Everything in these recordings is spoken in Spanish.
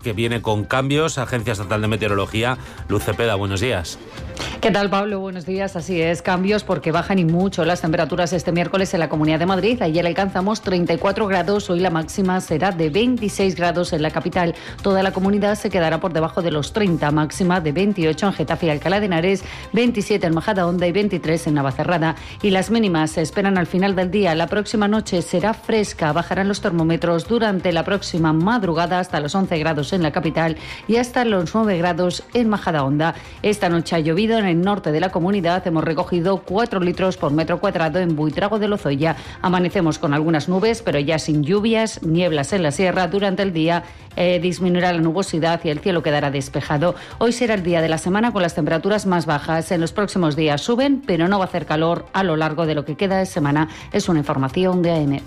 que viene con cambios. Agencia Estatal de Meteorología, Luz Cepeda, buenos días. ¿Qué tal, Pablo? Buenos días. Así es, cambios porque bajan y mucho las temperaturas este miércoles en la Comunidad de Madrid. Ayer alcanzamos 34 grados, hoy la máxima será de 26 grados en la capital. Toda la comunidad se quedará por debajo de los 30, máxima de 28 en Getafe y Alcalá de Henares, 27 en Majadahonda y 23 en Navacerrada. Y las mínimas se esperan al final del día. La próxima noche será fresca, bajarán los termómetros durante la próxima madrugada hasta los 11 grados en la capital y hasta los 9 grados en Majadahonda. Esta noche ha llovido en el norte de la comunidad. Hemos recogido 4 litros por metro cuadrado en Buitrago de Lozoya. Amanecemos con algunas nubes, pero ya sin lluvias, nieblas en la sierra. Durante el día disminuirá la nubosidad y el cielo quedará despejado. Hoy será el día de la semana con las temperaturas más bajas. En los próximos días suben, pero no va a hacer calor a lo largo de lo que queda de semana. Es una información de AEMET.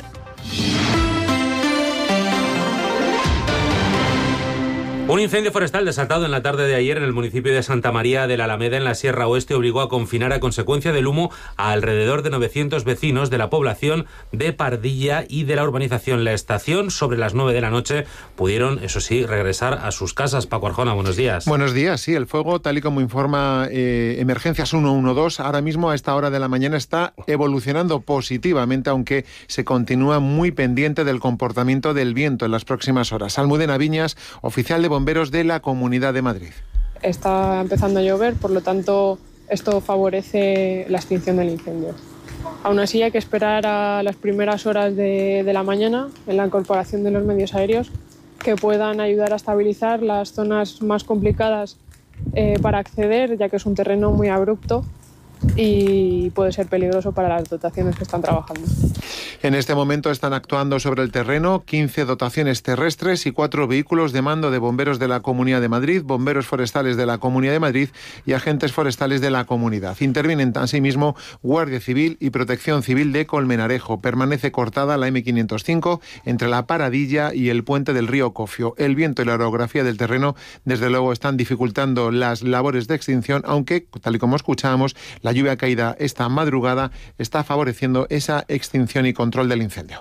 Un incendio forestal desatado en la tarde de ayer en el municipio de Santa María de la Alameda, en la Sierra Oeste, obligó a confinar a consecuencia del humo a alrededor de 900 vecinos de la población de Pardilla y de la urbanización La Estación. Sobre las 9 de la noche pudieron, eso sí, regresar a sus casas. Paco Arjona, buenos días. Buenos días, sí, el fuego, tal y como informa Emergencias 112, ahora mismo a esta hora de la mañana está evolucionando positivamente, aunque se continúa muy pendiente del comportamiento del viento en las próximas horas. Almudena Viñas, oficial de bomberos de la Comunidad de Madrid. Está empezando a llover, por lo tanto esto favorece la extinción del incendio. Aún así hay que esperar a las primeras horas de la mañana en la incorporación de los medios aéreos que puedan ayudar a estabilizar las zonas más complicadas para acceder, ya que es un terreno muy abrupto y puede ser peligroso para las dotaciones que están trabajando. En este momento están actuando sobre el terreno 15 dotaciones terrestres y 4 vehículos de mando de bomberos de la Comunidad de Madrid, bomberos forestales de la Comunidad de Madrid y agentes forestales de la comunidad. Intervienen asimismo Guardia Civil y Protección Civil de Colmenarejo. Permanece cortada la M505 entre la Paradilla y el puente del río Cofio. El viento y la orografía del terreno, desde luego, están dificultando las labores de extinción, aunque, tal y como escuchábamos, la lluvia caída esta madrugada está favoreciendo esa extinción y control del incendio.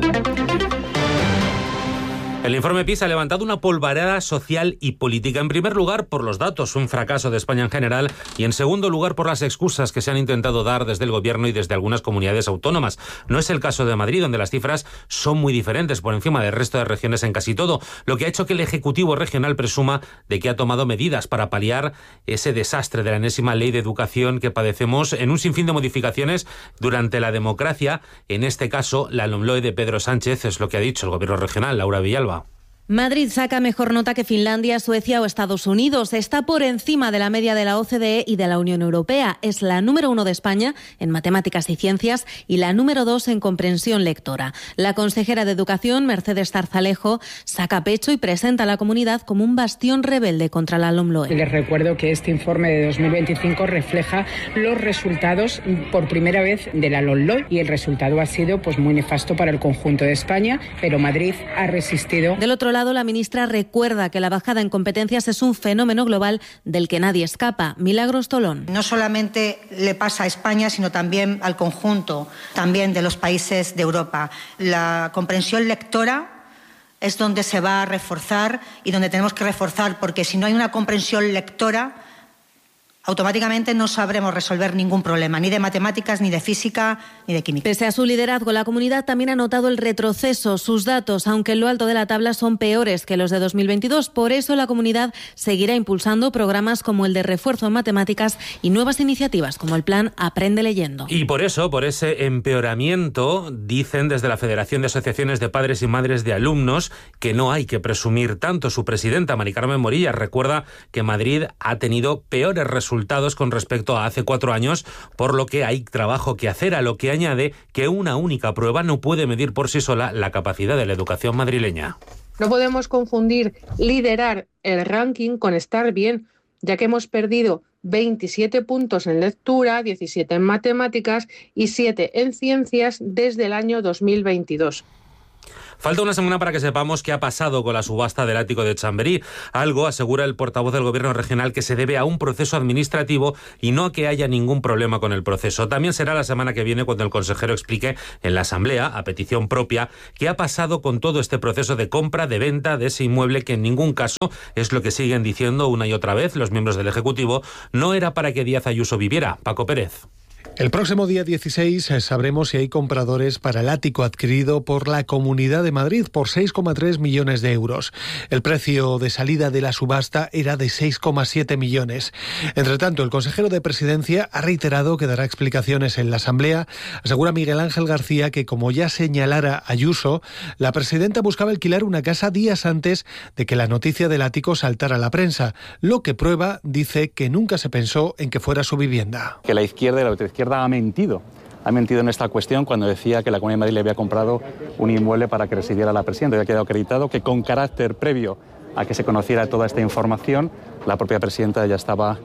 El informe PISA ha levantado una polvareda social y política. En primer lugar, por los datos, un fracaso de España en general, y en segundo lugar, por las excusas que se han intentado dar desde el gobierno y desde algunas comunidades autónomas. No es el caso de Madrid, donde las cifras son muy diferentes por encima del resto de regiones en casi todo, lo que ha hecho que el Ejecutivo regional presuma de que ha tomado medidas para paliar ese desastre de la enésima ley de educación que padecemos en un sinfín de modificaciones durante la democracia. En este caso, la LOMLOE de Pedro Sánchez, es lo que ha dicho el gobierno regional. Laura Villalba. Madrid saca mejor nota que Finlandia, Suecia o Estados Unidos. Está por encima de la media de la OCDE y de la Unión Europea. Es la número 1 de España en matemáticas y ciencias y la número 2 en comprensión lectora. La consejera de Educación, Mercedes Zarzalejo, saca pecho y presenta a la comunidad como un bastión rebelde contra la LOMLOE. Les recuerdo que este informe de 2025 refleja los resultados por primera vez de la LOMLOE y el resultado ha sido muy nefasto para el conjunto de España, pero Madrid ha resistido. Del otro lado, la ministra recuerda que la bajada en competencias es un fenómeno global del que nadie escapa. Milagros Tolón. No solamente le pasa a España, sino también al conjunto también de los países de Europa. La comprensión lectora es donde se va a reforzar y donde tenemos que reforzar, porque si no hay una comprensión lectora, automáticamente no sabremos resolver ningún problema, ni de matemáticas, ni de física, ni de química. Pese a su liderazgo, la comunidad también ha notado el retroceso. Sus datos, aunque en lo alto de la tabla, son peores que los de 2022. Por eso la comunidad seguirá impulsando programas como el de refuerzo en matemáticas y nuevas iniciativas como el plan Aprende Leyendo. Y por eso, por ese empeoramiento, dicen desde la Federación de Asociaciones de Padres y Madres de Alumnos que no hay que presumir tanto. Su presidenta, Mari Carmen Morillas, recuerda que Madrid ha tenido peores resultados con respecto a hace 4 años, por lo que hay trabajo que hacer, a lo que añade que una única prueba no puede medir por sí sola la capacidad de la educación madrileña. No podemos confundir liderar el ranking con estar bien, ya que hemos perdido 27 puntos en lectura, 17 en matemáticas y 7 en ciencias desde el año 2022. Falta una semana para que sepamos qué ha pasado con la subasta del ático de Chamberí. Algo, asegura el portavoz del Gobierno regional, que se debe a un proceso administrativo y no a que haya ningún problema con el proceso. También será la semana que viene cuando el consejero explique en la Asamblea, a petición propia, qué ha pasado con todo este proceso de compra, de venta de ese inmueble, que en ningún caso, es lo que siguen diciendo una y otra vez los miembros del Ejecutivo, no era para que Díaz Ayuso viviera. Paco Pérez. El próximo día 16 sabremos si hay compradores para el ático adquirido por la Comunidad de Madrid por 6,3 millones de euros. El precio de salida de la subasta era de 6,7 millones. Entre tanto, el consejero de Presidencia ha reiterado que dará explicaciones en la Asamblea. Asegura Miguel Ángel García que, como ya señalara Ayuso, la presidenta buscaba alquilar una casa días antes de que la noticia del ático saltara a la prensa, lo que prueba, dice, que nunca se pensó en que fuera su vivienda. Que la izquierda y la ultraizquierda ha mentido en esta cuestión cuando decía que la Comunidad de Madrid le había comprado un inmueble para que residiera la presidenta. Ya ha quedado acreditado que, con carácter previo a que se conociera toda esta información, la propia presidenta ya estaba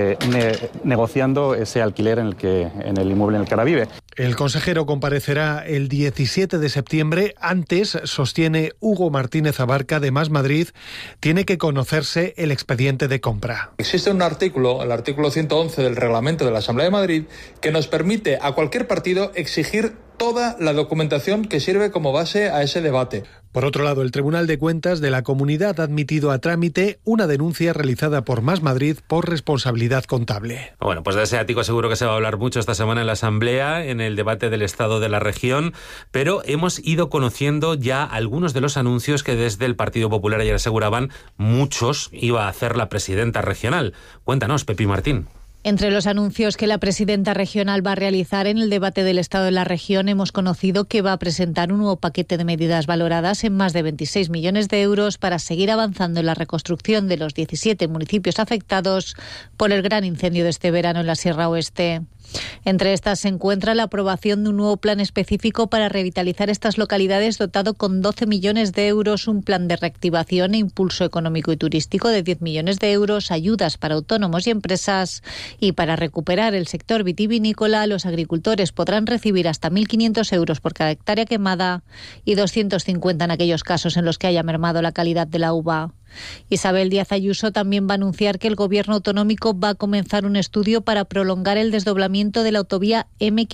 negociando ese alquiler en el inmueble en el que ahora vive. El consejero comparecerá el 17 de septiembre. Antes, sostiene Hugo Martínez Abarca de Más Madrid, tiene que conocerse el expediente de compra. Existe un artículo, el artículo 111 del reglamento de la Asamblea de Madrid, que nos permite a cualquier partido exigir toda la documentación que sirve como base a ese debate. Por otro lado, el Tribunal de Cuentas de la Comunidad ha admitido a trámite una denuncia realizada por Más Madrid por responsabilidad contable. Bueno, pues de ese ático seguro que se va a hablar mucho esta semana en la Asamblea, en el debate del estado de la región, pero hemos ido conociendo ya algunos de los anuncios que desde el Partido Popular ayer aseguraban muchos iba a hacer la presidenta regional. Cuéntanos, Pepi Martín. Entre los anuncios que la presidenta regional va a realizar en el debate del Estado de la región, hemos conocido que va a presentar un nuevo paquete de medidas valoradas en más de 26 millones de euros para seguir avanzando en la reconstrucción de los 17 municipios afectados por el gran incendio de este verano en la Sierra Oeste. Entre estas se encuentra la aprobación de un nuevo plan específico para revitalizar estas localidades, dotado con 12 millones de euros, un plan de reactivación e impulso económico y turístico de 10 millones de euros, ayudas para autónomos y empresas, y para recuperar el sector vitivinícola, los agricultores podrán recibir hasta 1.500 euros por cada hectárea quemada y 250 en aquellos casos en los que haya mermado la calidad de la uva. Isabel Díaz Ayuso también va a anunciar que el Gobierno autonómico va a comenzar un estudio para prolongar el desdoblamiento de la autovía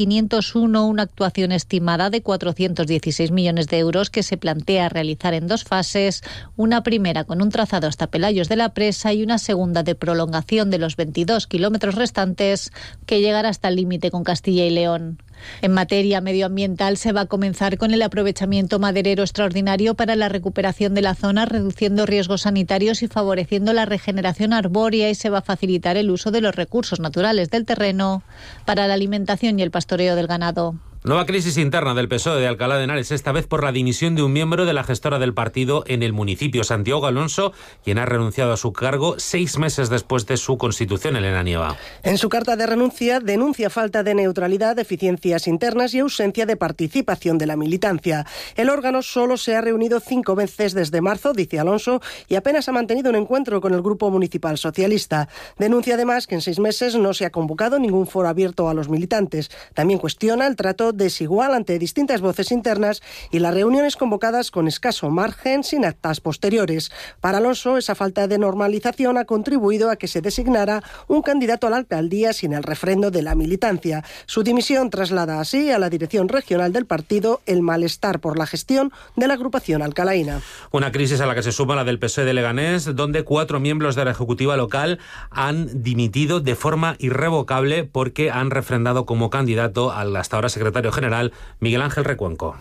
M501, una actuación estimada de 416 millones de euros que se plantea realizar en dos fases, una primera con un trazado hasta Pelayos de la Presa y una segunda de prolongación de los 22 kilómetros restantes que llegará hasta el límite con Castilla y León. En materia medioambiental se va a comenzar con el aprovechamiento maderero extraordinario para la recuperación de la zona, reduciendo riesgos sanitarios y favoreciendo la regeneración arbórea, y se va a facilitar el uso de los recursos naturales del terreno para la alimentación y el pastoreo del ganado. Nueva crisis interna del PSOE de Alcalá de Henares, esta vez por la dimisión de un miembro de la gestora del partido en el municipio, Santiago Alonso, quien ha renunciado a su cargo 6 meses después de su constitución. Elena Nieva. En su carta de renuncia denuncia falta de neutralidad, deficiencias internas y ausencia de participación de la militancia. El órgano solo se ha reunido 5 veces desde marzo, dice Alonso, y apenas ha mantenido un encuentro con el Grupo Municipal Socialista. Denuncia además que en 6 meses no se ha convocado ningún foro abierto a los militantes. También cuestiona el trato desigual ante distintas voces internas y las reuniones convocadas con escaso margen, sin actas posteriores. Para Alonso, esa falta de normalización ha contribuido a que se designara un candidato a la alcaldía sin el refrendo de la militancia. Su dimisión traslada así a la dirección regional del partido el malestar por la gestión de la agrupación alcalaína. Una crisis a la que se suma la del PSOE de Leganés, donde 4 miembros de la ejecutiva local han dimitido de forma irrevocable porque han refrendado como candidato al hasta ahora secretario general Miguel Ángel Recuenco.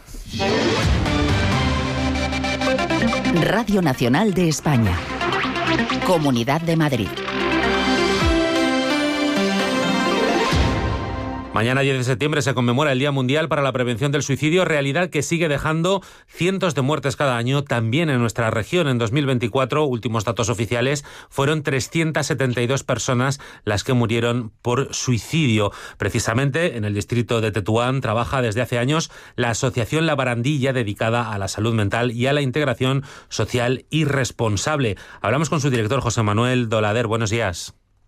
Radio Nacional de España. Comunidad de Madrid. Mañana 10 de septiembre se conmemora el Día Mundial para la Prevención del Suicidio, realidad que sigue dejando cientos de muertes cada año también en nuestra región. En 2024, últimos datos oficiales, fueron 372 personas las que murieron por suicidio. Precisamente en el distrito de Tetuán trabaja desde hace años la Asociación La Barandilla, dedicada a la salud mental y a la integración social y responsable. Hablamos con su director, José Manuel Dolader. Buenos días.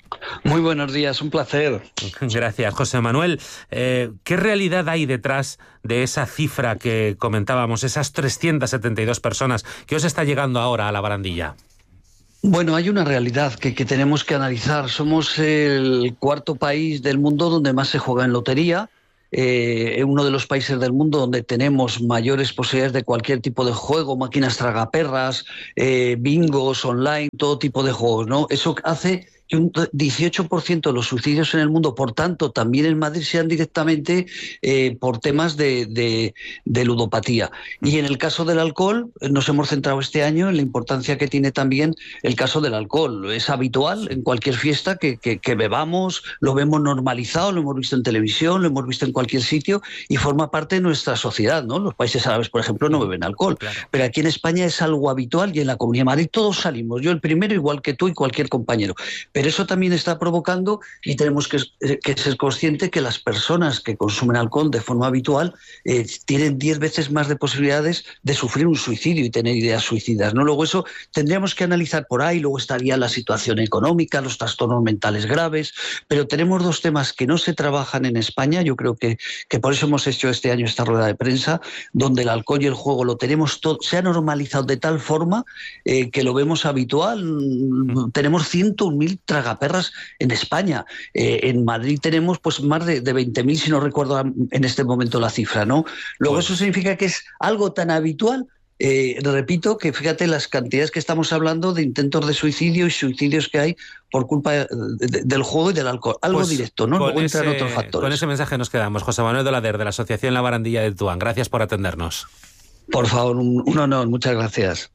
Muy buenos días, un placer. Gracias, José Manuel. ¿Qué realidad hay detrás de esa cifra que comentábamos, esas 372 personas que os está llegando ahora a la barandilla? Bueno, hay una realidad que tenemos que analizar. Somos el cuarto país del mundo donde más se juega en lotería. Uno de los países del mundo donde tenemos mayores posibilidades de cualquier tipo de juego, máquinas tragaperras, bingos online, todo tipo de juegos, ¿no? Eso hace que un 18% de los suicidios en el mundo, por tanto, también en Madrid, sean directamente por temas de ludopatía. Y en el caso del alcohol, nos hemos centrado este año en la importancia que tiene también el caso del alcohol. Es habitual en cualquier fiesta que bebamos, lo vemos normalizado, lo hemos visto en televisión, lo hemos visto en cualquier sitio y forma parte de nuestra sociedad, ¿no? Los países árabes, por ejemplo, no beben alcohol. Claro. Pero aquí en España es algo habitual y en la Comunidad de Madrid todos salimos. Yo el primero, igual que tú y cualquier compañero. Pero eso también está provocando, y tenemos que ser conscientes, que las personas que consumen alcohol de forma habitual tienen 10 veces más de posibilidades de sufrir un suicidio y tener ideas suicidas, ¿no? Luego eso tendríamos que analizar por ahí, luego estaría la situación económica, los trastornos mentales graves, pero tenemos dos temas que no se trabajan en España. Yo creo que por eso hemos hecho este año esta rueda de prensa, donde el alcohol y el juego lo tenemos todo, se ha normalizado de tal forma que lo vemos habitual. Tenemos 101.000 tragaperras en España. En Madrid tenemos pues más de 20.000, si no recuerdo en este momento la cifra, ¿no? Luego eso significa que es algo tan habitual. Repito que fíjate las cantidades que estamos hablando de intentos de suicidio y suicidios que hay por culpa del juego y del alcohol. Algo directo, ¿no? Luego entran otros factores. Con ese mensaje nos quedamos. José Manuel Dolader, de la Asociación La Barandilla de Tuán. Gracias por atendernos. Por favor, un honor. Muchas gracias.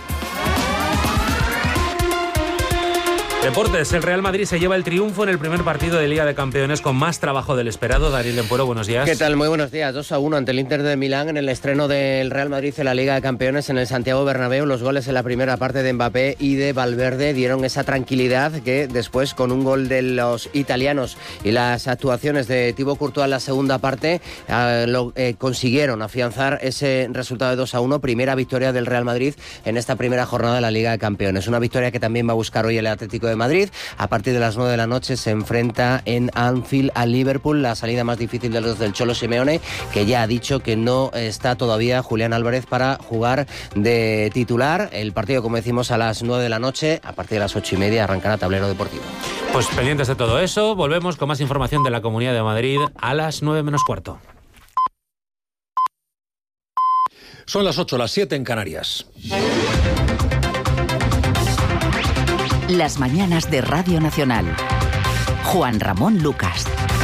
Deportes, el Real Madrid se lleva el triunfo en el primer partido de Liga de Campeones con más trabajo del esperado. Daniel Empuero, buenos días. ¿Qué tal? Muy buenos días. 2-1 ante el Inter de Milán en el estreno del Real Madrid en la Liga de Campeones en el Santiago Bernabéu. Los goles en la primera parte de Mbappé y de Valverde dieron esa tranquilidad que después, con un gol de los italianos y las actuaciones de Thibaut Courtois en la segunda parte, consiguieron afianzar ese resultado de 2-1. Primera victoria del Real Madrid en esta primera jornada de la Liga de Campeones. Una victoria que también va a buscar hoy el Atlético de Madrid. A partir de las 9 de la noche se enfrenta en Anfield a Liverpool, la salida más difícil de los del Cholo Simeone, que ya ha dicho que no está todavía Julián Álvarez para jugar de titular. El partido, como decimos, a las 9 de la noche, a partir de las 8:30 arrancará Tablero Deportivo. Pues pendientes de todo eso, volvemos con más información de la Comunidad de Madrid a las 9 menos cuarto. Son las 8, las 7 en Canarias. Las mañanas de Radio Nacional. Juan Ramón Lucas.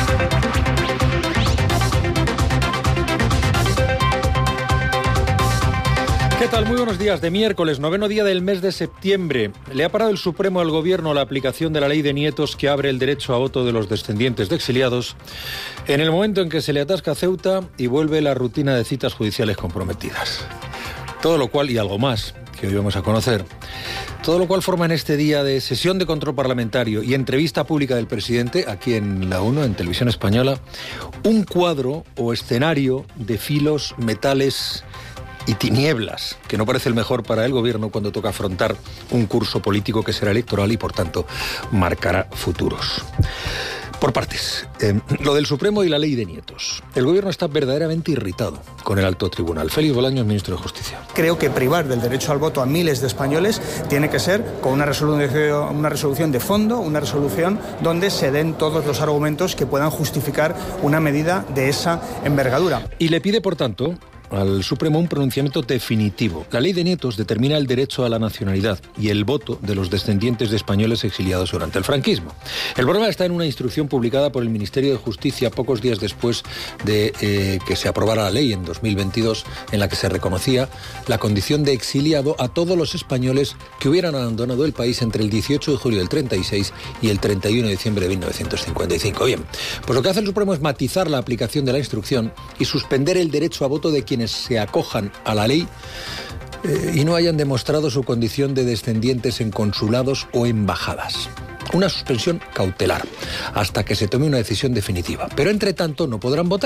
¿Qué tal? Muy buenos días. De miércoles, 9º día del mes de septiembre. Le ha parado el Supremo al Gobierno la aplicación de la ley de nietos que abre el derecho a voto de los descendientes de exiliados en el momento en que se le atasca Ceuta y vuelve la rutina de citas judiciales comprometidas. Todo lo cual, y algo más, que hoy vamos a conocer, todo lo cual forma en este día de sesión de control parlamentario y entrevista pública del presidente, aquí en la 1, en Televisión Española, un cuadro o escenario de filos, metales y tinieblas, que no parece el mejor para el Gobierno cuando toca afrontar un curso político que será electoral y, por tanto, marcará futuros. Por partes, lo del Supremo y la ley de nietos. El Gobierno está verdaderamente irritado con el alto tribunal. Félix Bolaños, ministro de Justicia. Creo que privar del derecho al voto a miles de españoles tiene que ser con una resolución de fondo, una resolución donde se den todos los argumentos que puedan justificar una medida de esa envergadura. Y le pide, por tanto, al Supremo un pronunciamiento definitivo. La ley de nietos determina el derecho a la nacionalidad y el voto de los descendientes de españoles exiliados durante el franquismo. El problema está en una instrucción publicada por el Ministerio de Justicia pocos días después de que se aprobara la ley en 2022, en la que se reconocía la condición de exiliado a todos los españoles que hubieran abandonado el país entre el 18 de julio del 36 y el 31 de diciembre de 1955. Bien, pues lo que hace el Supremo es matizar la aplicación de la instrucción y suspender el derecho a voto de quienes se acojan a la ley y no hayan demostrado su condición de descendientes en consulados o embajadas. Una suspensión cautelar hasta que se tome una decisión definitiva. Pero entre tanto no podrán votar,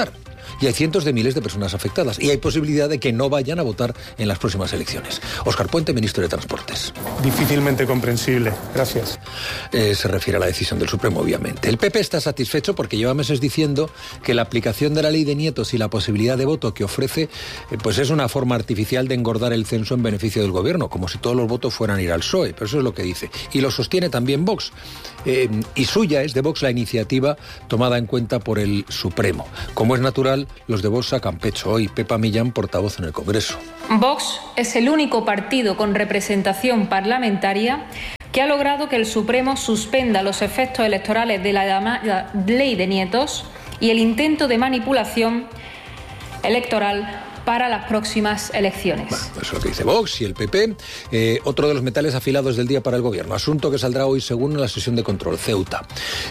y hay cientos de miles de personas afectadas y hay posibilidad de que no vayan a votar en las próximas elecciones. Óscar Puente, ministro de Transportes. Difícilmente comprensible. Gracias. Se refiere a la decisión del Supremo, obviamente. El PP está satisfecho porque lleva meses diciendo que la aplicación de la ley de nietos y la posibilidad de voto que ofrece pues es una forma artificial de engordar el censo en beneficio del gobierno, como si todos los votos fueran a ir al PSOE, pero eso es lo que dice. Y lo sostiene también Vox. Y suya es de Vox la iniciativa tomada en cuenta por el Supremo. Como es natural, los de Vox sacan pecho hoy. Pepa Millán, portavoz en el Congreso. Vox es el único partido con representación parlamentaria que ha logrado que el Supremo suspenda los efectos electorales de la llamada ley de nietos y el intento de manipulación electoral para las próximas elecciones. Bueno, eso es lo que dice Vox y el PP. Otro de los metales afilados del día para el gobierno. Asunto que saldrá hoy según la sesión de control. Ceuta.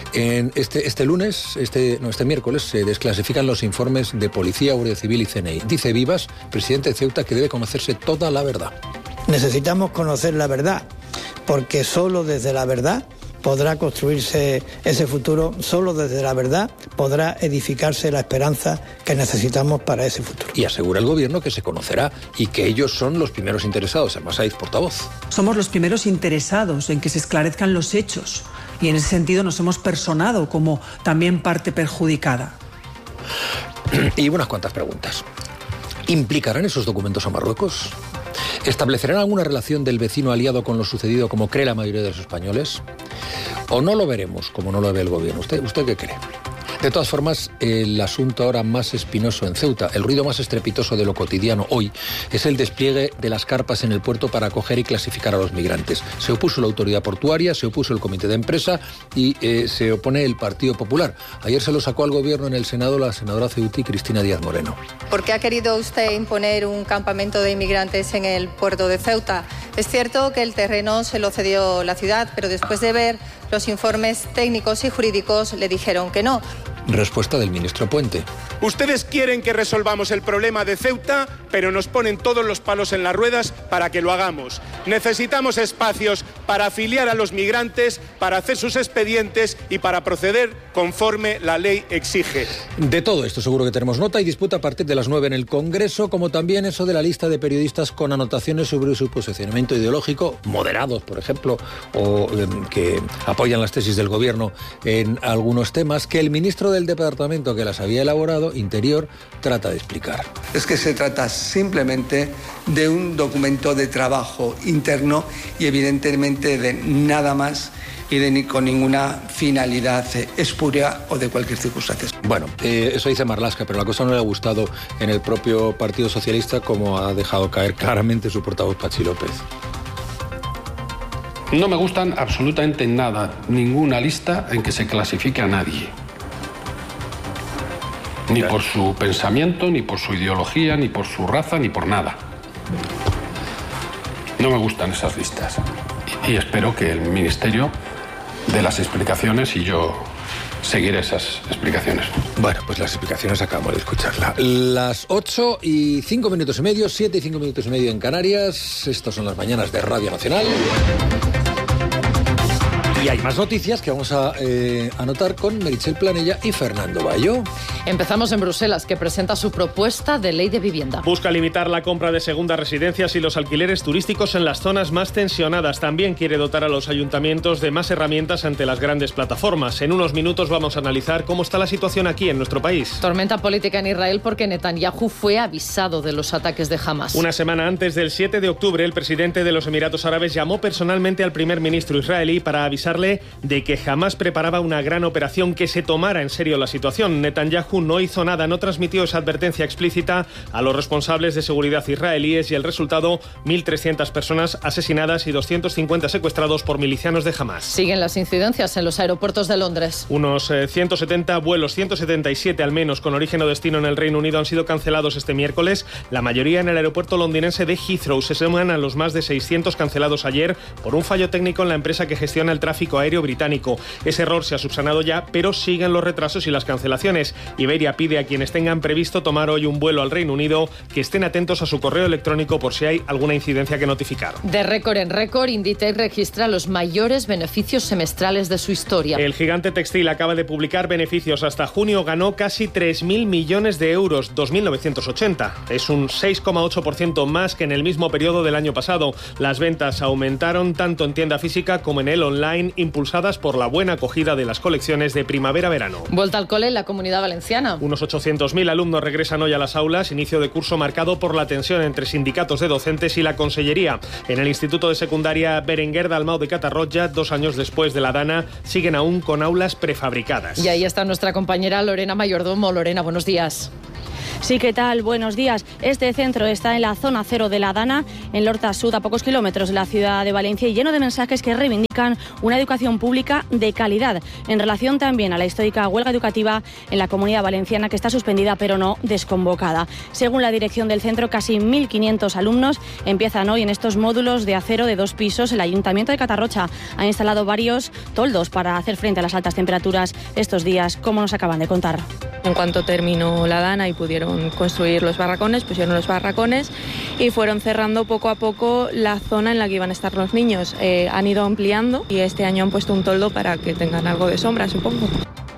Este miércoles se desclasifican los informes de Policía, Guardia Civil y CNI. Dice Vivas, presidente de Ceuta, que debe conocerse toda la verdad. Necesitamos conocer la verdad, porque solo desde la verdad podrá construirse ese futuro, solo desde la verdad podrá edificarse la esperanza que necesitamos para ese futuro. Y asegura el gobierno que se conocerá y que ellos son los primeros interesados. Además, hay portavoz. Somos los primeros interesados en que se esclarezcan los hechos y en ese sentido nos hemos personado como también parte perjudicada. Y unas cuantas preguntas. ¿Implicarán esos documentos a Marruecos? ¿Establecerán alguna relación del vecino aliado con lo sucedido como cree la mayoría de los españoles? ¿O no lo veremos como no lo ve el gobierno? ¿Usted qué cree? De todas formas, el asunto ahora más espinoso en Ceuta, el ruido más estrepitoso de lo cotidiano hoy, es el despliegue de las carpas en el puerto para acoger y clasificar a los migrantes. Se opuso la autoridad portuaria, se opuso el comité de empresa y se opone el Partido Popular. Ayer se lo sacó al gobierno en el Senado la senadora ceutí Cristina Díaz Moreno. ¿Por qué ha querido usted imponer un campamento de inmigrantes en el puerto de Ceuta? Es cierto que el terreno se lo cedió la ciudad, pero después de ver los informes técnicos y jurídicos le dijeron que no. Respuesta del ministro Puente. Ustedes quieren que resolvamos el problema de Ceuta, pero nos ponen todos los palos en las ruedas para que lo hagamos. Necesitamos espacios para afiliar a los migrantes, para hacer sus expedientes y para proceder conforme la ley exige. De todo esto seguro que tenemos nota y disputa a partir de las 9 en el Congreso, como también eso de la lista de periodistas con anotaciones sobre su posicionamiento ideológico, moderados, por ejemplo, o que apoyan las tesis del gobierno en algunos temas, que el ministro del departamento que las había elaborado, Interior, trata de explicar. Es que se trata simplemente de un documento de trabajo interno y evidentemente de nada más y con ninguna finalidad espuria o de cualquier circunstancia. Bueno, eso dice Marlaska, pero la cosa no le ha gustado en el propio Partido Socialista, como ha dejado caer claramente su portavoz Patxi López. No me gustan absolutamente nada, ninguna lista en que se clasifique a nadie. Ni por su pensamiento, ni por su ideología, ni por su raza, ni por nada. No me gustan esas listas. Y espero que el Ministerio dé las explicaciones y yo seguiré esas explicaciones. Bueno, pues las explicaciones acabamos de escucharlas. Las 8 y 5 minutos y medio, 7 y 5 minutos y medio en Canarias. Estas son las mañanas de Radio Nacional. Y hay más noticias que vamos a anotar con Meritxell Planella y Fernando Bayo. Empezamos en Bruselas, que presenta su propuesta de ley de vivienda. Busca limitar la compra de segundas residencias y los alquileres turísticos en las zonas más tensionadas. También quiere dotar a los ayuntamientos de más herramientas ante las grandes plataformas. En unos minutos vamos a analizar cómo está la situación aquí en nuestro país. Tormenta política en Israel porque Netanyahu fue avisado de los ataques de Hamas. Una semana antes del 7 de octubre, el presidente de los Emiratos Árabes llamó personalmente al primer ministro israelí para avisarle de que Hamas preparaba una gran operación, que se tomara en serio la situación. Netanyahu no hizo nada, no transmitió esa advertencia explícita a los responsables de seguridad israelíes y el resultado, 1.300 personas asesinadas y 250 secuestrados por milicianos de Hamas. Siguen las incidencias en los aeropuertos de Londres. Unos 170 vuelos, 177 al menos, con origen o destino en el Reino Unido han sido cancelados este miércoles. La mayoría en el aeropuerto londinense de Heathrow. Se suman a los más de 600 cancelados ayer por un fallo técnico en la empresa que gestiona el tráfico tráfico aéreo británico. Ese error se ha subsanado ya, pero siguen los retrasos y las cancelaciones. Iberia pide a quienes tengan previsto tomar hoy un vuelo al Reino Unido que estén atentos a su correo electrónico por si hay alguna incidencia que notificar. De récord en récord, Inditex registra los mayores beneficios semestrales de su historia. El gigante textil acaba de publicar beneficios. Hasta junio ganó casi 3.000 millones de euros, 2.980. Es un 6,8% más que en el mismo periodo del año pasado. Las ventas aumentaron tanto en tienda física como en el online, impulsadas por la buena acogida de las colecciones de primavera-verano. Vuelta al cole en la Comunidad Valenciana. Unos 800.000 alumnos regresan hoy a las aulas, inicio de curso marcado por la tensión entre sindicatos de docentes y la Consellería. En el Instituto de Secundaria Berenguer Dalmau de Catarroja, 2 años después de la Dana, siguen aún con aulas prefabricadas. Y ahí está nuestra compañera Lorena Mayordomo. Lorena, buenos días. Sí, ¿qué tal? Buenos días. Este centro está en la zona cero de la Dana, en Lorta Sud, a pocos kilómetros de la ciudad de Valencia, y lleno de mensajes que reivindican una educación pública de calidad, en relación también a la histórica huelga educativa en la Comunidad Valenciana, que está suspendida pero no desconvocada. Según la dirección del centro, casi 1.500 alumnos empiezan hoy en estos módulos de acero de 2 pisos. El Ayuntamiento de Catarroja ha instalado varios toldos para hacer frente a las altas temperaturas estos días, como nos acaban de contar. En cuanto terminó la Dana y pudieron construir los barracones, pusieron los barracones y fueron cerrando poco a poco la zona en la que iban a estar los niños. Han ido ampliando y este año han puesto un toldo para que tengan algo de sombra, supongo.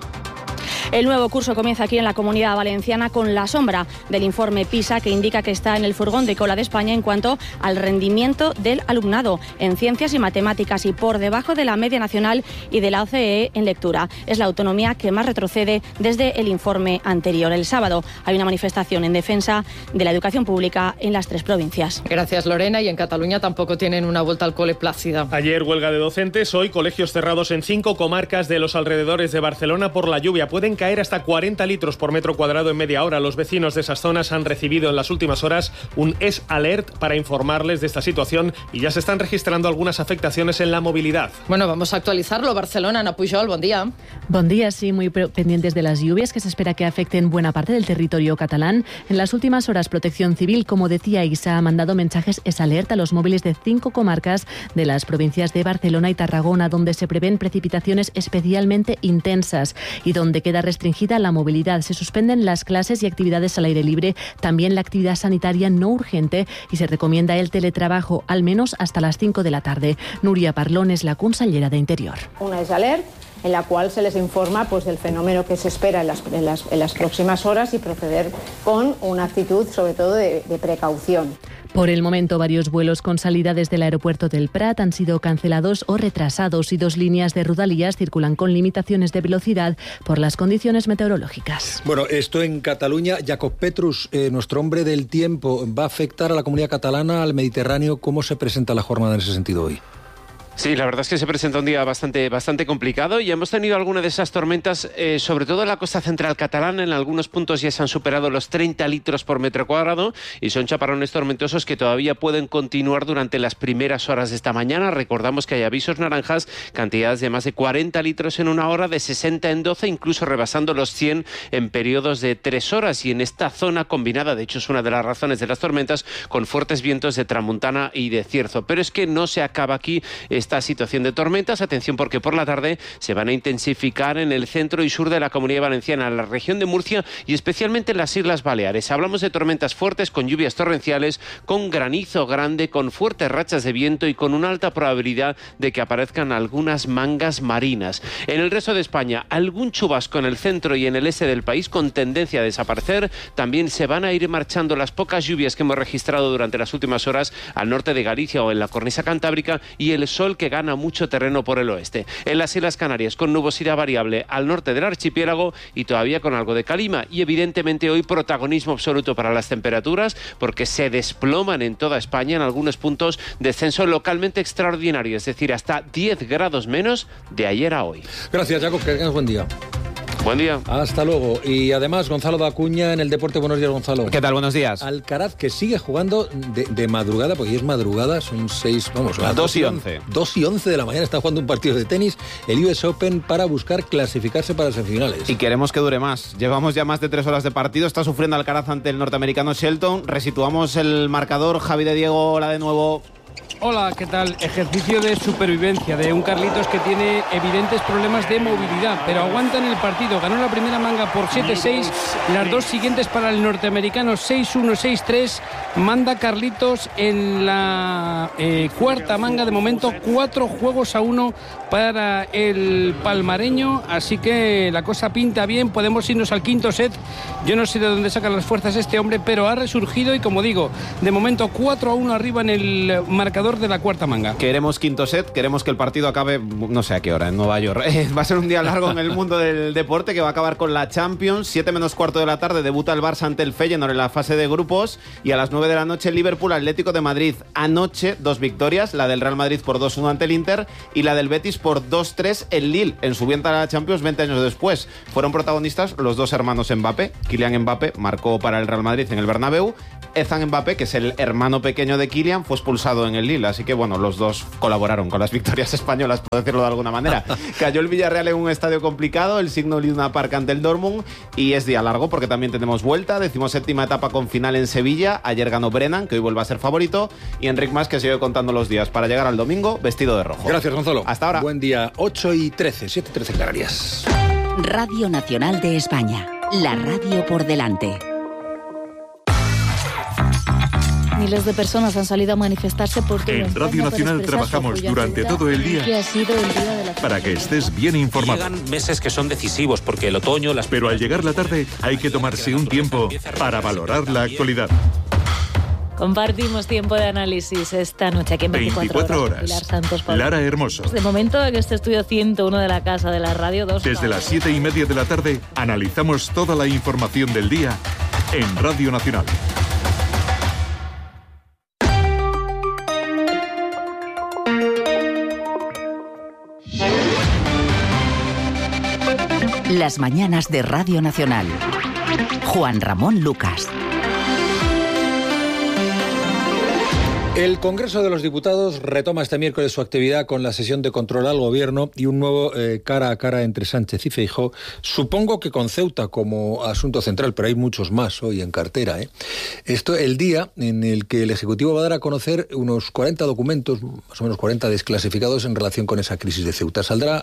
El nuevo curso comienza aquí en la Comunidad Valenciana con la sombra del informe PISA, que indica que está en el furgón de cola de España en cuanto al rendimiento del alumnado en ciencias y matemáticas, y por debajo de la media nacional y de la OCDE en lectura. Es la autonomía que más retrocede desde el informe anterior. El sábado hay una manifestación en defensa de la educación pública en las 3 provincias. Gracias, Lorena. Y en Cataluña tampoco tienen una vuelta al cole plácida. Ayer huelga de docentes, hoy colegios cerrados en 5 comarcas de los alrededores de Barcelona por la lluvia. Pueden caer hasta 40 litros por metro cuadrado en media hora. Los vecinos de esas zonas han recibido en las últimas horas un S-Alert para informarles de esta situación y ya se están registrando algunas afectaciones en la movilidad. Bueno, vamos a actualizarlo. Barcelona, Ana Pujol, buen día. Buen día, sí, muy pendientes de las lluvias que se espera que afecten buena parte del territorio catalán. En las últimas horas, Protección Civil, como decía Isa, ha mandado mensajes S-Alert a los móviles de 5 comarcas de las provincias de Barcelona y Tarragona, donde se prevén precipitaciones especialmente intensas y donde queda restringida la movilidad. Se suspenden las clases y actividades al aire libre, también la actividad sanitaria no urgente, y se recomienda el teletrabajo al menos hasta las 5 de la tarde. Núria Parlón es la consellera de Interior. Una S-Alert en la cual se les informa del fenómeno que se espera en las próximas horas y proceder con una actitud sobre todo de precaución. Por el momento, varios vuelos con salida desde el aeropuerto del Prat han sido cancelados o retrasados y 2 líneas de Rodalies circulan con limitaciones de velocidad por las condiciones meteorológicas. Bueno, esto en Cataluña. Jacob Petrus, nuestro hombre del tiempo, ¿va a afectar a la comunidad catalana, al Mediterráneo? ¿Cómo se presenta la jornada en ese sentido hoy? Sí, la verdad es que se presenta un día bastante complicado y hemos tenido alguna de esas tormentas, sobre todo en la costa central catalana. En algunos puntos ya se han superado los 30 litros por metro cuadrado y son chaparrones tormentosos que todavía pueden continuar durante las primeras horas de esta mañana. Recordamos que hay avisos naranjas, cantidades de más de 40 litros en una hora, de 60 en 12, incluso rebasando los 100 en periodos de 3 horas. Y en esta zona combinada, de hecho es una de las razones de las tormentas, con fuertes vientos de tramuntana y de cierzo. Pero es que no se acaba aquí esta situación de tormentas. Atención, porque por la tarde se van a intensificar en el centro y sur de la Comunidad Valenciana, en la región de Murcia y especialmente en las Islas Baleares. Hablamos de tormentas fuertes con lluvias torrenciales, con granizo grande, con fuertes rachas de viento y con una alta probabilidad de que aparezcan algunas mangas marinas. En el resto de España, algún chubasco en el centro y en el este del país con tendencia a desaparecer. También se van a ir marchando las pocas lluvias que hemos registrado durante las últimas horas al norte de Galicia o en la cornisa cantábrica, y el sol que gana mucho terreno por el oeste. En las Islas Canarias, con nubosidad variable al norte del archipiélago y todavía con algo de calima. Y evidentemente hoy protagonismo absoluto para las temperaturas, porque se desploman en toda España, en algunos puntos descenso localmente extraordinario, es decir, hasta 10 grados menos de ayer a hoy. Gracias, Jacob, que tengas buen día. Buen día. Hasta luego. Y además, Gonzalo Dacuña en el deporte. Buenos días, Gonzalo. ¿Qué tal? Buenos días. Alcaraz, que sigue jugando de madrugada, porque es madrugada, son 6, vamos, a las 2 y 11. 2 y 11 de la mañana está jugando un partido de tenis, el US Open, para buscar clasificarse para semifinales. Y queremos que dure más. Llevamos ya más de 3 horas de partido. Está sufriendo Alcaraz ante el norteamericano Shelton. Resituamos el marcador. Javi de Diego, hola de nuevo. Hola, ¿qué tal? Ejercicio de supervivencia de un Carlitos que tiene evidentes problemas de movilidad, pero aguanta en el partido. Ganó la primera manga por 7-6, las dos siguientes para el norteamericano 6-1, 6-3. Manda Carlitos en la cuarta manga, de momento 4-1 para el palmareño, así que la cosa pinta bien. Podemos irnos al quinto set. Yo no sé de dónde sacan las fuerzas este hombre, pero ha resurgido y, como digo, de momento 4-1 arriba en el marcador de la cuarta manga. Queremos quinto set, queremos que el partido acabe, no sé a qué hora, en Nueva York. Va a ser un día largo en el mundo del deporte, que va a acabar con la Champions. 7 menos cuarto de la tarde debuta el Barça ante el Feyenoord en la fase de grupos, y a las 9 de la noche Liverpool Atlético de Madrid. Anoche 2 victorias, la del Real Madrid por 2-1 ante el Inter y la del Betis por 2-3 en Lille, en su vuelta a la Champions 20 años después. Fueron protagonistas los dos hermanos Mbappé. Kylian Mbappé marcó para el Real Madrid en el Bernabéu. Ethan Mbappé, que es el hermano pequeño de Kylian, fue expulsado en el Lille, así que bueno, los dos colaboraron con las victorias españolas, por decirlo de alguna manera. Cayó el Villarreal en un estadio complicado, el Signal Iduna Park ante el Dortmund, y es día largo porque también tenemos vuelta, 17ª etapa con final en Sevilla. Ayer ganó Brennan, que hoy vuelve a ser favorito, y Enric Mas, que sigue contando los días para llegar al domingo vestido de rojo. Gracias, Gonzalo. Hasta ahora. Buen día. 8:13, 7:13 Canarias. Radio Nacional de España, la radio por delante. Miles de personas han salido a manifestarse por todo En Radio Nacional trabajamos durante todo el día para que estés bien informado. Llegan meses que son decisivos porque el otoño... Pero al llegar la tarde hay que tomarse un tiempo para valorar la actualidad. Compartimos tiempo de análisis esta noche aquí en 24 horas. Pilar Santos, Pablo. Lara Hermoso. De momento, en este estudio 101 de la Casa de la Radio 2. Desde las 7:30 de la tarde analizamos toda la información del día en Radio Nacional. Las mañanas de Radio Nacional. Juan Ramón Lucas. El Congreso de los Diputados retoma este miércoles su actividad con la sesión de control al Gobierno y un nuevo cara a cara entre Sánchez y Feijóo. Supongo que con Ceuta como asunto central, pero hay muchos más hoy en cartera. Esto el día en el que el Ejecutivo va a dar a conocer unos 40 documentos, más o menos 40 desclasificados en relación con esa crisis de Ceuta.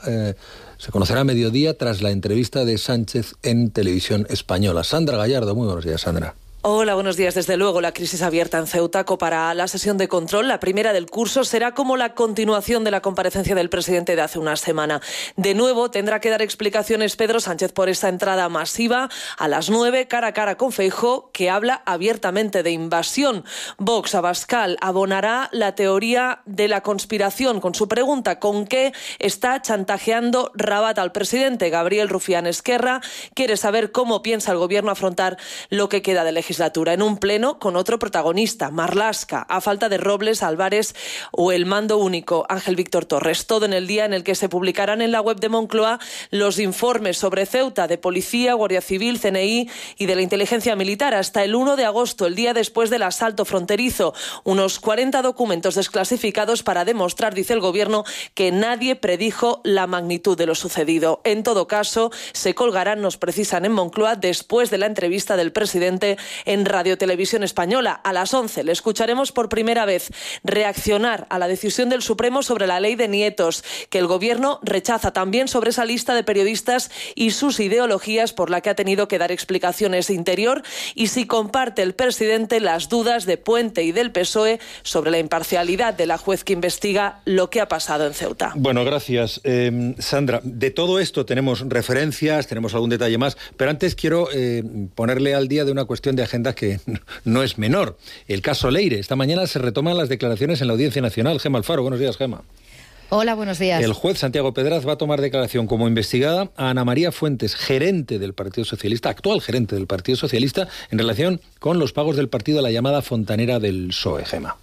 Se conocerá a mediodía tras la entrevista de Sánchez en Televisión Española. Sandra Gallardo, muy buenos días, Sandra. Hola, buenos días. Desde luego, la crisis abierta en Ceuta copará la sesión de control. La primera del curso será como la continuación de la comparecencia del presidente de hace una semana. De nuevo, tendrá que dar explicaciones Pedro Sánchez por esta entrada masiva a las 9, cara a cara con Feijóo, que habla abiertamente de invasión. Vox Abascal abonará la teoría de la conspiración con su pregunta: ¿con qué está chantajeando Rabat al presidente? Gabriel Rufián Esquerra quiere saber cómo piensa el Gobierno afrontar lo que queda de legislatura. En un pleno con otro protagonista, Marlaska, a falta de Robles, Álvarez o el mando único, Ángel Víctor Torres. Todo en el día en el que se publicarán en la web de Moncloa los informes sobre Ceuta de Policía, Guardia Civil, CNI y de la Inteligencia Militar hasta el 1 de agosto, el día después del asalto fronterizo. Unos 40 documentos desclasificados para demostrar, dice el Gobierno, que nadie predijo la magnitud de lo sucedido. En todo caso, se colgarán, nos precisan en Moncloa, después de la entrevista del presidente en Radio Televisión Española. A las 11 le escucharemos por primera vez reaccionar a la decisión del Supremo sobre la ley de nietos, que el Gobierno rechaza, también sobre esa lista de periodistas y sus ideologías por la que ha tenido que dar explicaciones de Interior, y si comparte el presidente las dudas de Puente y del PSOE sobre la imparcialidad de la juez que investiga lo que ha pasado en Ceuta. Bueno, gracias, Sandra. De todo esto tenemos referencias, tenemos algún detalle más, pero antes quiero ponerle al día de una cuestión de agenda que no es menor. El caso Leire. Esta mañana se retoman las declaraciones en la Audiencia Nacional. Gemma Alfaro, buenos días, Gemma. Hola, buenos días. El juez Santiago Pedraz va a tomar declaración como investigada a Ana María Fuentes, gerente del Partido Socialista, actual gerente del Partido Socialista, en relación con los pagos del partido a la llamada fontanera del PSOE, Gemma.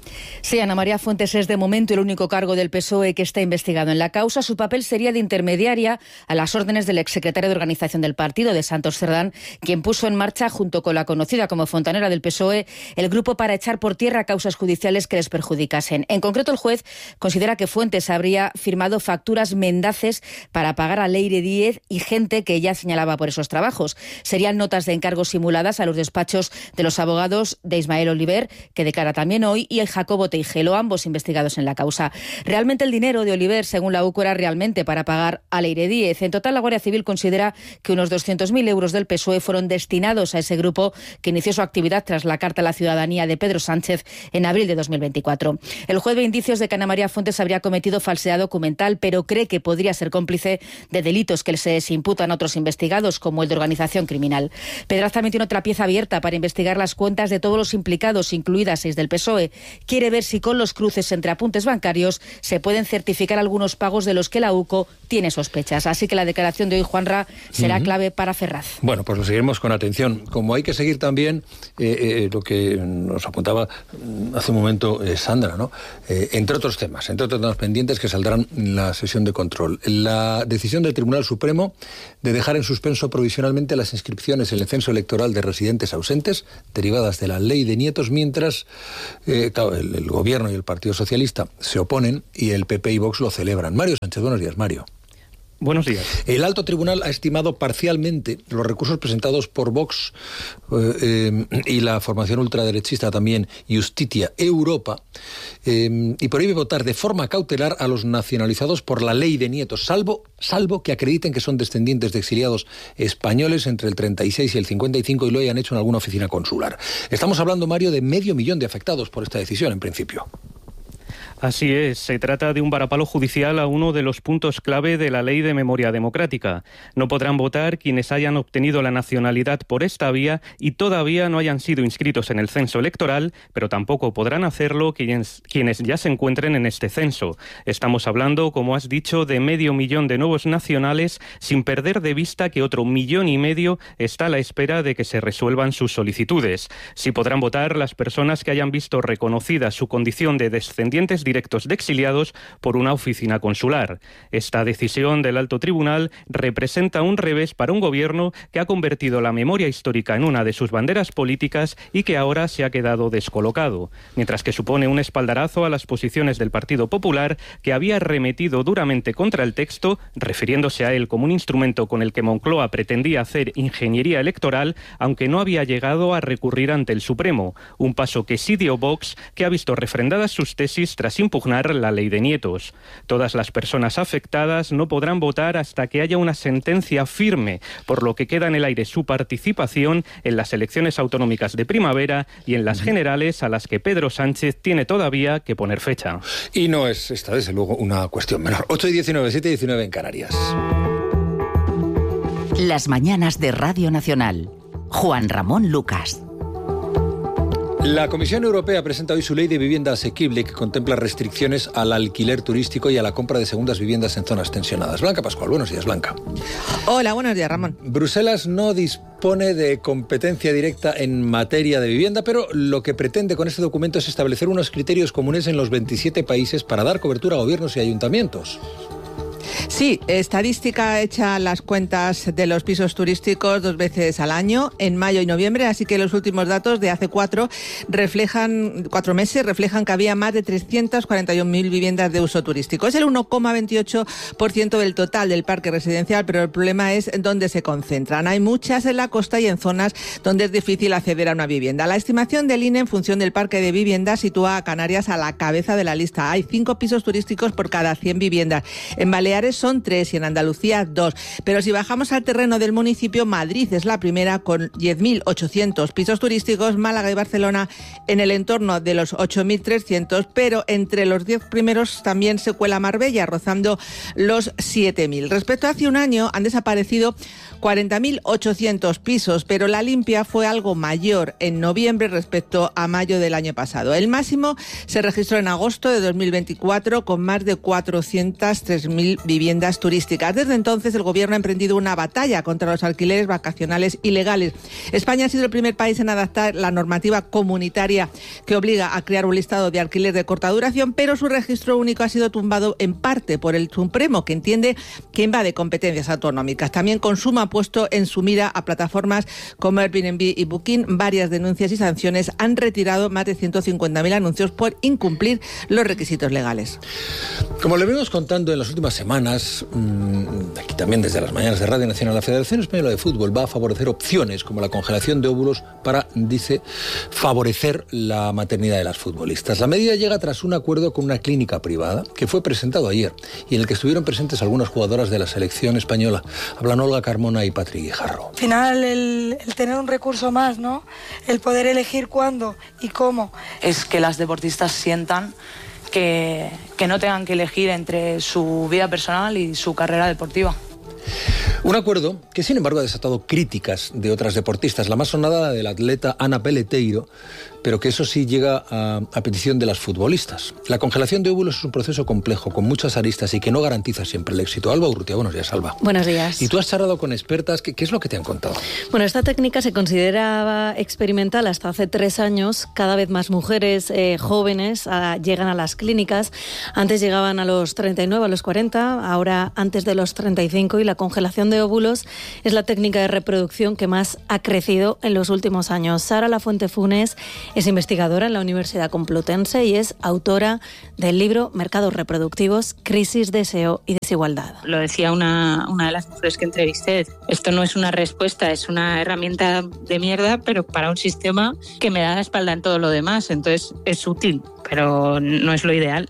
Sí, Ana María Fuentes es de momento el único cargo del PSOE que está investigado en la causa. Su papel sería de intermediaria a las órdenes del exsecretario de organización del partido, de Santos Cerdán, quien puso en marcha, junto con la conocida como fontanera del PSOE, el grupo para echar por tierra causas judiciales que les perjudicasen. En concreto, el juez considera que Fuentes habría firmado facturas mendaces para pagar a Leire Díez y gente que ella señalaba por esos trabajos. Serían notas de encargos simuladas a los despachos de los abogados de Ismael Oliver, que declara también hoy, y el Jacobo Bote y Gelo, ambos investigados en la causa. Realmente el dinero de Oliver, según la UCO, era realmente para pagar a Leire Díez. En total, la Guardia Civil considera que unos 200.000 euros del PSOE fueron destinados a ese grupo que inició su actividad tras la carta a la ciudadanía de Pedro Sánchez en abril de 2024. El juez ve indicios de que Ana María Fuentes habría cometido falsedad documental, pero cree que podría ser cómplice de delitos que se imputan a otros investigados, como el de organización criminal. Pedraza también tiene otra pieza abierta para investigar las cuentas de todos los implicados, incluidas 6 del PSOE. Quiere ver si con los cruces entre apuntes bancarios se pueden certificar algunos pagos de los que la UCO tiene sospechas. Así que la declaración de hoy, Juanra, será clave para Ferraz. Bueno, pues lo seguiremos con atención. Como hay que seguir también lo que nos apuntaba hace un momento Sandra, ¿no? Entre otros temas pendientes que saldrán en la sesión de control. La decisión del Tribunal Supremo de dejar en suspenso provisionalmente las inscripciones en el censo electoral de residentes ausentes derivadas de la ley de nietos, mientras claro, el Gobierno y el Partido Socialista se oponen y el PP y Vox lo celebran. Mario Sánchez, buenos días, Mario. Buenos días. El alto tribunal ha estimado parcialmente los recursos presentados por Vox y la formación ultraderechista también Justitia Europa y prohíbe votar de forma cautelar a los nacionalizados por la ley de nietos, salvo que acrediten que son descendientes de exiliados españoles entre el 36 y el 55 y lo hayan hecho en alguna oficina consular. Estamos hablando, Mario, de 500.000 de afectados por esta decisión, en principio. Así es, se trata de un varapalo judicial a uno de los puntos clave de la Ley de Memoria Democrática. No podrán votar quienes hayan obtenido la nacionalidad por esta vía y todavía no hayan sido inscritos en el censo electoral, pero tampoco podrán hacerlo quienes ya se encuentren en este censo. Estamos hablando, como has dicho, de 500.000 de nuevos nacionales, sin perder de vista que otro 1,5 millones está a la espera de que se resuelvan sus solicitudes. Sí podrán votar las personas que hayan visto reconocida su condición de descendientes directos de exiliados por una oficina consular. Esta decisión del alto tribunal representa un revés para un gobierno que ha convertido la memoria histórica en una de sus banderas políticas y que ahora se ha quedado descolocado, mientras que supone un espaldarazo a las posiciones del Partido Popular, que había arremetido duramente contra el texto, refiriéndose a él como un instrumento con el que Moncloa pretendía hacer ingeniería electoral, aunque no había llegado a recurrir ante el Supremo, un paso que sí dio Vox, que ha visto refrendadas sus tesis tras impugnar la ley de nietos. Todas las personas afectadas no podrán votar hasta que haya una sentencia firme, por lo que queda en el aire su participación en las elecciones autonómicas de primavera y en las generales, a las que Pedro Sánchez tiene todavía que poner fecha. Y no es esta, desde luego, una cuestión menor. 8:19, 7:19 en Canarias. Las mañanas de Radio Nacional. Juan Ramón Lucas. La Comisión Europea presenta hoy su ley de vivienda asequible, que contempla restricciones al alquiler turístico y a la compra de segundas viviendas en zonas tensionadas. Blanca Pascual, buenos días, Blanca. Hola, buenos días, Ramón. Bruselas no dispone de competencia directa en materia de vivienda, pero lo que pretende con este documento es establecer unos criterios comunes en los 27 países para dar cobertura a gobiernos y ayuntamientos. Sí, estadística hecha las cuentas de los pisos turísticos 2 veces al año, en mayo y noviembre, así que los últimos datos de hace 4 meses reflejan que había más de 341.000 viviendas de uso turístico. Es el 1,28% del total del parque residencial, pero el problema es dónde se concentran. Hay muchas en la costa y en zonas donde es difícil acceder a una vivienda. La estimación del INE en función del parque de viviendas sitúa a Canarias a la cabeza de la lista. Hay 5 pisos turísticos por cada 100 viviendas. En Baleares son 3 y en Andalucía 2. Pero si bajamos al terreno del municipio, Madrid es la primera con 10.800 pisos turísticos, Málaga y Barcelona en el entorno de los 8.300, pero entre los 10 primeros también se cuela Marbella, rozando los 7.000. Respecto a hace un año, han desaparecido 40.800 pisos, pero la limpia fue algo mayor en noviembre respecto a mayo del año pasado. El máximo se registró en agosto de 2024 con más de 403.000 viviendas turísticas. Desde entonces el Gobierno ha emprendido una batalla contra los alquileres vacacionales ilegales. España ha sido el primer país en adaptar la normativa comunitaria que obliga a crear un listado de alquiler de corta duración, pero su registro único ha sido tumbado en parte por el Supremo, que entiende que invade competencias autonómicas. También Consumo ha puesto en su mira a plataformas como Airbnb y Booking. Varias denuncias y sanciones han retirado más de 150.000 anuncios por incumplir los requisitos legales. Como le venimos contando en las últimas semanas, mañanas, aquí también desde las mañanas de Radio Nacional, la Federación Española de Fútbol va a favorecer opciones como la congelación de óvulos para, dice, favorecer la maternidad de las futbolistas. La medida llega tras un acuerdo con una clínica privada que fue presentado ayer y en el que estuvieron presentes algunas jugadoras de la selección española. Hablan Olga Carmona y Patri Guijarro. Al final, el tener un recurso más, ¿no? El poder elegir cuándo y cómo. Es que las deportistas sientan que no tengan que elegir entre su vida personal y su carrera deportiva. Un acuerdo que, sin embargo, ha desatado críticas de otras deportistas. La más sonada, la del atleta Ana Peleteiro, pero que eso sí llega a petición de las futbolistas. La congelación de óvulos es un proceso complejo, con muchas aristas y que no garantiza siempre el éxito. Alba Urrutia, buenos días, Alba. Buenos días. Y tú has charlado con expertas. ¿Qué es lo que te han contado? Bueno, esta técnica se consideraba experimental hasta hace 3 años. Cada vez más mujeres jóvenes llegan a las clínicas. Antes llegaban a los 39, a los 40, ahora antes de los 35, y la congelación de óvulos es la técnica de reproducción que más ha crecido en los últimos años. Sara Lafuente Funes es investigadora en la Universidad Complutense y es autora del libro Mercados reproductivos, crisis, deseo y desigualdad. Lo decía una de las mujeres que entrevisté, esto no es una respuesta, es una herramienta de mierda, pero para un sistema que me da la espalda en todo lo demás, entonces es útil, pero no es lo ideal.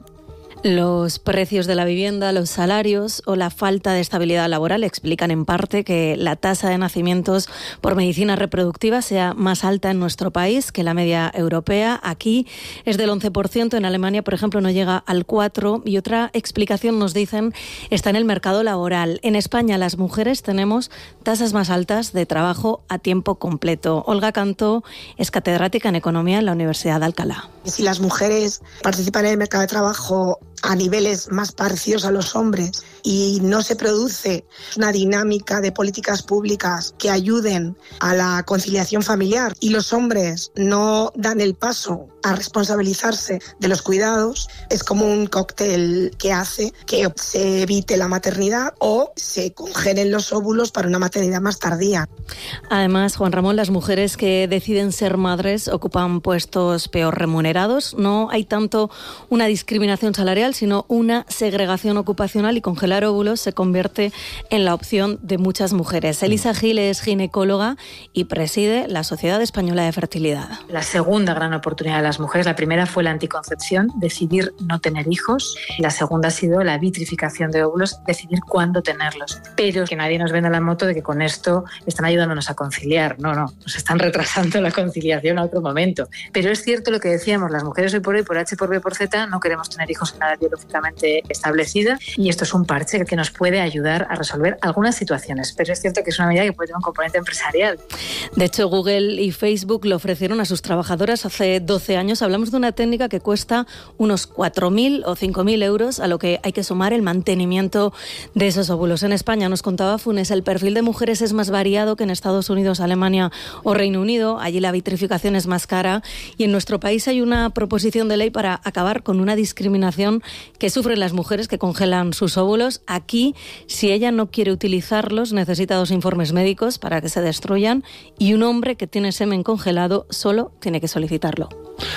Los precios de la vivienda, los salarios o la falta de estabilidad laboral explican en parte que la tasa de nacimientos por medicina reproductiva sea más alta en nuestro país que la media europea. Aquí es del 11%, en Alemania, por ejemplo, no llega al 4%. Y otra explicación, nos dicen, está en el mercado laboral. En España las mujeres tenemos tasas más altas de trabajo a tiempo completo. Olga Cantó es catedrática en Economía en la Universidad de Alcalá. Si las mujeres participan en el mercado de trabajo a niveles más parecidos a los hombres y no se produce una dinámica de políticas públicas que ayuden a la conciliación familiar y los hombres no dan el paso a responsabilizarse de los cuidados, es como un cóctel que hace que se evite la maternidad o se congelen los óvulos para una maternidad más tardía. Además, Juan Ramón, las mujeres que deciden ser madres ocupan puestos peor remunerados. No hay tanto una discriminación salarial, sino una segregación ocupacional, y congelar óvulos se convierte en la opción de muchas mujeres. Elisa Gil es ginecóloga y preside la Sociedad Española de Fertilidad. La segunda gran oportunidad de las mujeres, la primera fue la anticoncepción, decidir no tener hijos. La segunda ha sido la vitrificación de óvulos, decidir cuándo tenerlos. Pero que nadie nos venda la moto de que con esto están ayudándonos a conciliar. No, nos están retrasando la conciliación a otro momento. Pero es cierto lo que decíamos, las mujeres hoy por hoy, por H, por B, por Z, no queremos tener hijos en la edad biológicamente establecida, y esto es un parche que nos puede ayudar a resolver algunas situaciones, pero es cierto que es una medida que puede tener un componente empresarial. De hecho, Google y Facebook lo ofrecieron a sus trabajadoras hace 12 años. Hablamos de una técnica que cuesta unos 4.000 o 5.000 euros, a lo que hay que sumar el mantenimiento de esos óvulos. En España, nos contaba Funes, el perfil de mujeres es más variado que en Estados Unidos, Alemania o Reino Unido. Allí la vitrificación es más cara, y en nuestro país hay una proposición de ley para acabar con una discriminación que sufren las mujeres que congelan sus óvulos. Aquí, si ella no quiere utilizarlos, necesita 2 informes médicos para que se destruyan, y un hombre que tiene semen congelado solo tiene que solicitarlo.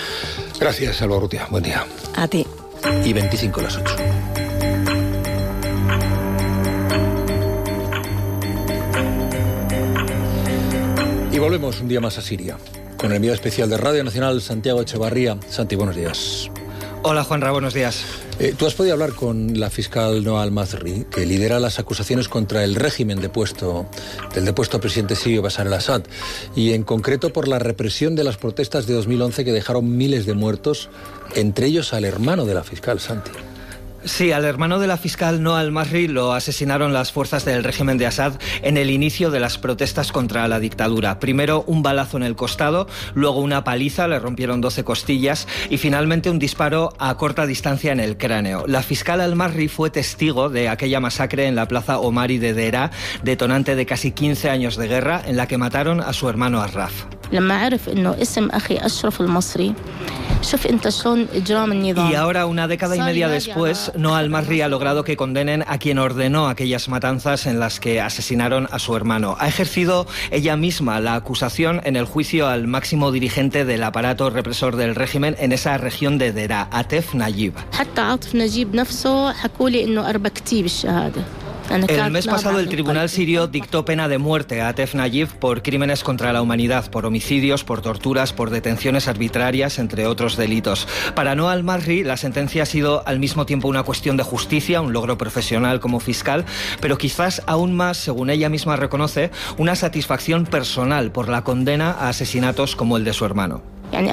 Gracias, Alba Urrutia. Buen día. A ti. Y 25 a las 8. Y volvemos un día más a Siria, con el enviado especial de Radio Nacional, Santiago Echevarría. Santi, buenos días. Hola, Juanra, buenos días. Tú has podido hablar con la fiscal Noa Al-Mazri, que lidera las acusaciones contra el régimen del depuesto presidente sirio Bashar al-Assad, y en concreto por la represión de las protestas de 2011 que dejaron miles de muertos, entre ellos al hermano de la fiscal, Santi. Sí, al hermano de la fiscal Noa Al-Mazri lo asesinaron las fuerzas del régimen de Assad en el inicio de las protestas contra la dictadura. Primero un balazo en el costado, luego una paliza, le rompieron 12 costillas y finalmente un disparo a corta distancia en el cráneo. La fiscal Al-Mazri fue testigo de aquella masacre en la plaza Omari de Deraa, detonante de casi 15 años de guerra, en la que mataron a su hermano Arraf. Y ahora, una década y media después, Noa Al-Masri ha logrado que condenen a quien ordenó aquellas matanzas en las que asesinaron a su hermano. Ha ejercido ella misma la acusación en el juicio al máximo dirigente del aparato represor del régimen en esa región de Deraa, Atef Najib. El mes pasado el tribunal sirio dictó pena de muerte a Atef Najib por crímenes contra la humanidad, por homicidios, por torturas, por detenciones arbitrarias, entre otros delitos. Para Noa Al-Masri, la sentencia ha sido al mismo tiempo una cuestión de justicia, un logro profesional como fiscal, pero quizás aún más, según ella misma reconoce, una satisfacción personal por la condena a asesinatos como el de su hermano.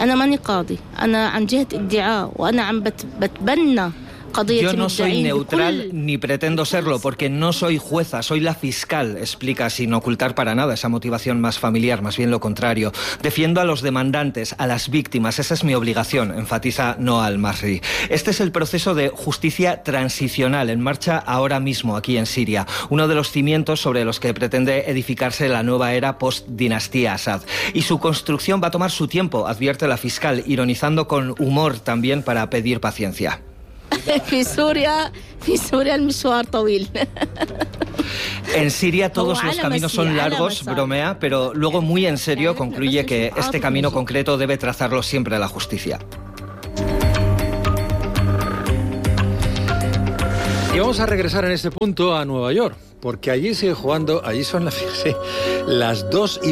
Yo no soy neutral ni pretendo serlo porque no soy jueza, soy la fiscal, explica sin ocultar para nada esa motivación más familiar, más bien lo contrario. Defiendo a los demandantes, a las víctimas, esa es mi obligación, enfatiza Noa Al-Masri. Este es el proceso de justicia transicional en marcha ahora mismo aquí en Siria, uno de los cimientos sobre los que pretende edificarse la nueva era post-dinastía Assad. Y su construcción va a tomar su tiempo, advierte la fiscal, ironizando con humor también para pedir paciencia. En Siria todos los caminos son largos, bromea, pero luego muy en serio concluye que este camino concreto debe trazarlo siempre la justicia. Y vamos a regresar en este punto a Nueva York, porque allí sigue jugando, allí son las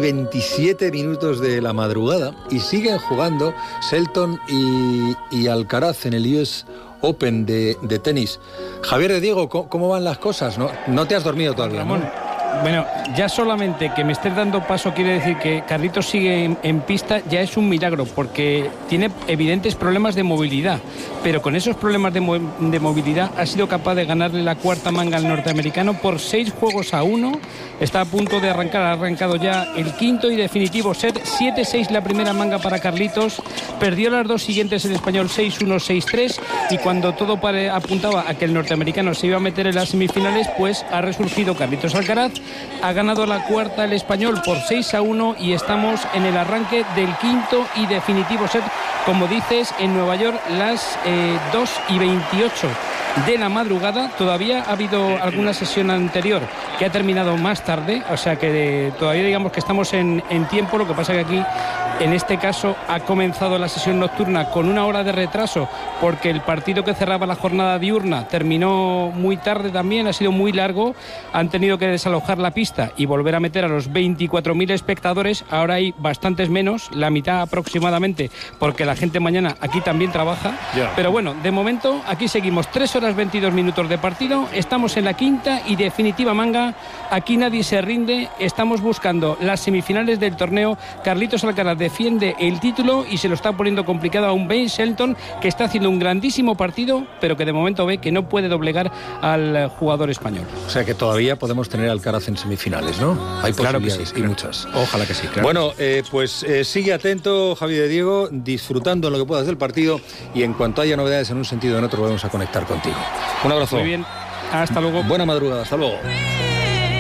2:27 de la madrugada y siguen jugando Shelton y Alcaraz en el US Open de tenis. Javier de Diego, ¿cómo van las cosas? No te has dormido todavía, Ramón, ¿no? Bueno, ya solamente que me estés dando paso quiere decir que Carlitos sigue en pista, ya es un milagro, porque tiene evidentes problemas de movilidad, pero con esos problemas de movilidad ha sido capaz de ganarle la cuarta manga al norteamericano por 6-1. Está a punto de arrancar, ha arrancado ya el quinto y definitivo set, 7-6 la primera manga para Carlitos, perdió las dos siguientes en español, 6-1, 6-3, y cuando todo apuntaba a que el norteamericano se iba a meter en las semifinales, pues ha resurgido Carlitos Alcaraz, ha ganado la cuarta el español por 6-1 y estamos en el arranque del quinto y definitivo set, como dices, en Nueva York, las 2:28 de la madrugada. Todavía ha habido alguna sesión anterior que ha terminado más tarde, o sea que todavía digamos que estamos en tiempo. Lo que pasa que aquí, en este caso, ha comenzado la sesión nocturna con una hora de retraso, porque el partido que cerraba la jornada diurna terminó muy tarde también, ha sido muy largo, han tenido que desalojar la pista y volver a meter a los 24.000 espectadores. Ahora hay bastantes menos, la mitad aproximadamente, porque la gente mañana aquí también trabaja. Pero bueno, de momento aquí seguimos, 3 horas 22 minutos de partido, estamos en la quinta y definitiva manga, aquí nadie se rinde, estamos buscando las semifinales del torneo. Carlitos Alcaraz defiende el título y se lo está poniendo complicado a un Ben Shelton que está haciendo un grandísimo partido, pero que de momento ve que no puede doblegar al jugador español. O sea que todavía podemos tener a Alcaraz en semifinales, ¿no? Hay posibilidades, claro que sí, y muchas. Ojalá que sí, claro. Bueno, pues sigue atento, Javi de Diego, disfrutando en lo que puedas del partido, y en cuanto haya novedades en un sentido o en otro, vamos a conectar contigo. Un abrazo. Muy bien, hasta luego. Buena madrugada, hasta luego.